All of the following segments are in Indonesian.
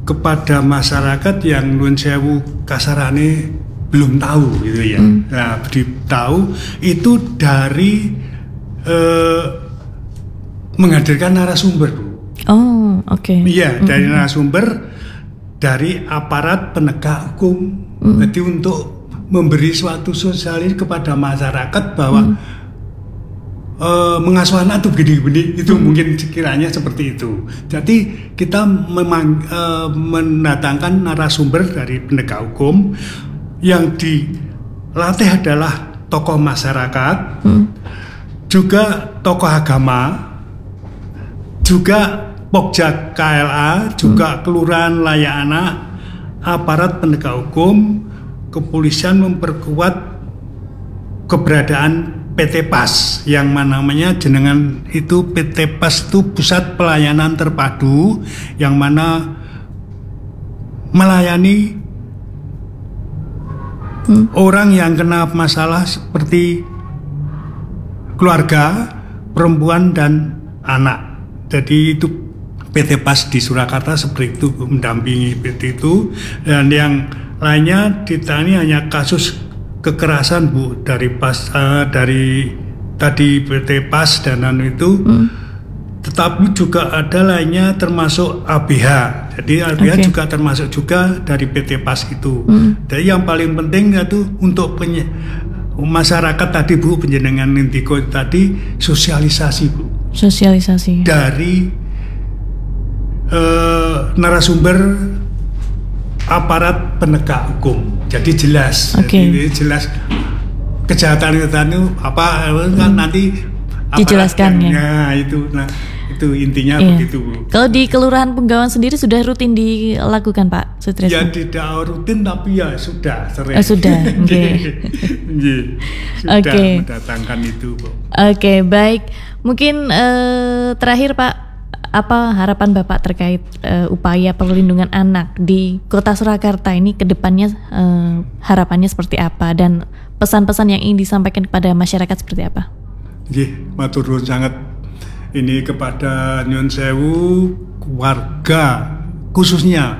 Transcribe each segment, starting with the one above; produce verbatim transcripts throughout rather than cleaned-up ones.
kepada masyarakat yang nuwun sewu kasarane belum tahu gitu ya. Hmm. Nah, tahu itu dari eh, menghadirkan narasumber, Bu. Oh, oke. Okay. Iya, mm-hmm. dari narasumber dari aparat penegak hukum. Mm-hmm. Jadi untuk memberi suatu sosialisasi kepada masyarakat bahwa mm-hmm. Uh, mengasuh anak itu begini-begini itu hmm. mungkin sekiranya seperti itu. Jadi kita memang uh, mendatangkan narasumber dari penegak hukum yang dilatih adalah tokoh masyarakat, hmm. juga tokoh agama, juga Pokja K L A, juga hmm. kelurahan layak anak, aparat penegak hukum, kepolisian memperkuat keberadaan P T P A S yang namanya jenengan itu P T P A S itu Pusat Pelayanan Terpadu yang mana melayani hmm. orang yang kena masalah seperti keluarga, perempuan dan anak. Jadi itu P T P A S di Surakarta seperti itu mendampingi seperti itu, dan yang lainnya ditangani hanya kasus kekerasan Bu dari pas uh, dari tadi P T P A S dan anu itu, hmm. tetapi juga ada lainnya termasuk A B H. Jadi A B H okay. juga termasuk juga dari P T P A S itu. Hmm. Jadi yang paling penting itu untuk penye- masyarakat tadi Bu, penjenengan Nintiko tadi sosialisasi Bu. Sosialisasi dari uh, narasumber aparat penegak hukum. Jadi jelas, okay. jadi jelas kejahatan-kejahatan itu apa kan hmm. nanti dijelaskan ya. Nah, itu, nah itu intinya iya. begitu Bu. Kalau di Kelurahan Penggawan sendiri sudah rutin dilakukan Pak Sutrisno? Ya tidak rutin tapi ya sudah sering. Oh, sudah, oke. Okay. Sudah okay. mendatangkan itu Bu. Oke, okay, baik. Mungkin eh, terakhir Pak, apa harapan Bapak terkait uh, upaya perlindungan anak di Kota Surakarta ini ke depannya, uh, harapannya seperti apa dan pesan-pesan yang ingin disampaikan kepada masyarakat seperti apa? Nggih, matur nuwun sangat ini kepada nyuwun sewu warga, khususnya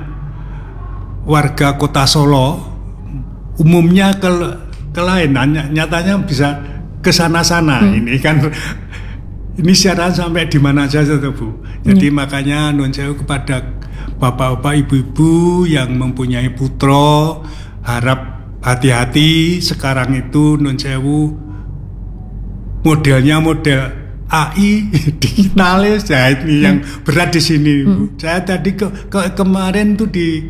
warga Kota Solo, umumnya ke, ke lain, nyatanya bisa ke sana-sana hmm. ini kan. Ini siaran sampai di mana saja tuh Bu. Jadi hmm. makanya nuwun sewu kepada bapak-bapak, ibu-ibu yang mempunyai putra, harap hati-hati sekarang itu nuwun sewu modelnya model A I digitalis ya ini hmm. yang berat di sini Bu. Hmm. Saya tadi ke, ke kemarin tuh di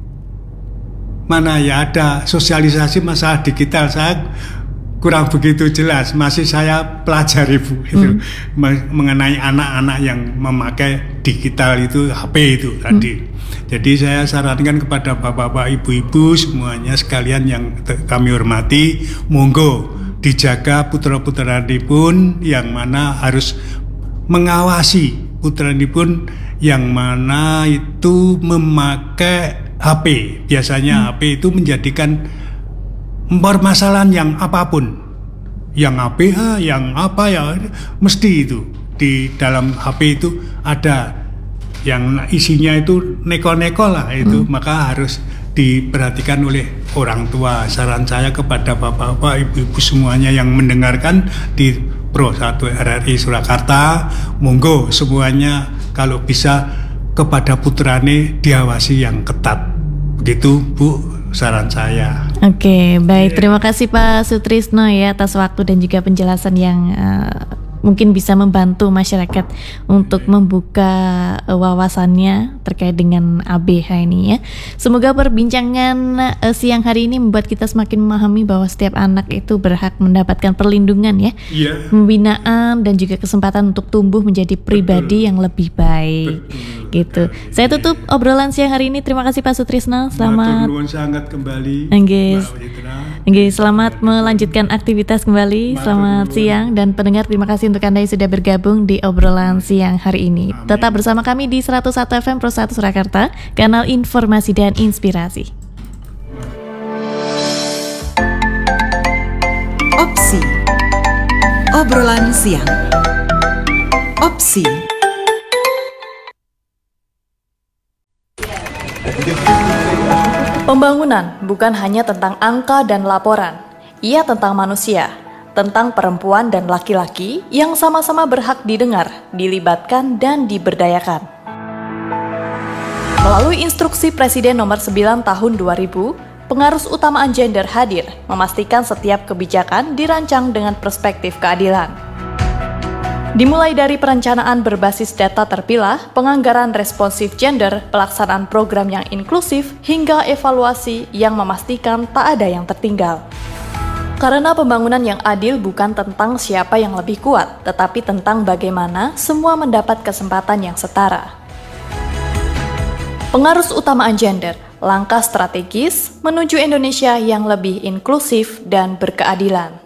mana ya ada sosialisasi masalah digital, saya kurang begitu jelas, masih saya pelajari Bu itu hmm. mengenai anak-anak yang memakai digital itu H P itu tadi. Hmm. Jadi saya sarankan kepada bapak-bapak, ibu-ibu semuanya sekalian yang kami hormati, monggo dijaga putra-putranipun yang mana harus mengawasi putranipun yang mana itu memakai H P. Biasanya hmm. H P itu menjadikan permasalahan yang apapun, yang A B H, yang apa ya, mesti itu di dalam H P itu ada yang isinya itu neko-neko lah itu, hmm. maka harus diperhatikan oleh orang tua. Saran saya kepada bapak-bapak, ibu-ibu semuanya yang mendengarkan di Pro satu R R I Surakarta, monggo semuanya kalau bisa kepada putrane diawasi yang ketat. Begitu Bu saran saya. Oke, baik. Terima kasih Pak Sutrisno ya atas waktu dan juga penjelasan yang uh, mungkin bisa membantu masyarakat untuk membuka uh, wawasannya terkait dengan A B H ini ya. Semoga perbincangan uh, siang hari ini membuat kita semakin memahami bahwa setiap anak itu berhak mendapatkan perlindungan ya, yeah. pembinaan dan juga kesempatan untuk tumbuh menjadi pribadi Betul. yang lebih baik. Betul. Gitu. Saya tutup obrolan siang hari ini. Terima kasih Pak Sutrisno. Selamat. Matur sangat kembali. Enggis. Enggis, selamat melanjutkan aktivitas kembali. Matur Selamat nuwun. Siang dan pendengar, terima kasih untuk Anda yang sudah bergabung di obrolan siang hari ini. Amin. Tetap bersama kami di seratus satu F M Pro satu Surakarta, kanal informasi dan inspirasi. Opsi. Obrolan siang. Opsi. Pembangunan bukan hanya tentang angka dan laporan, ia tentang manusia, tentang perempuan dan laki-laki yang sama-sama berhak didengar, dilibatkan, dan diberdayakan. Melalui instruksi Presiden nomor sembilan tahun dua ribu, pengarus utamaan gender hadir, memastikan setiap kebijakan dirancang dengan perspektif keadilan. Dimulai dari perencanaan berbasis data terpilah, penganggaran responsif gender, pelaksanaan program yang inklusif, hingga evaluasi yang memastikan tak ada yang tertinggal. Karena pembangunan yang adil bukan tentang siapa yang lebih kuat, tetapi tentang bagaimana semua mendapat kesempatan yang setara. Pengarus utamaan gender, langkah strategis menuju Indonesia yang lebih inklusif dan berkeadilan.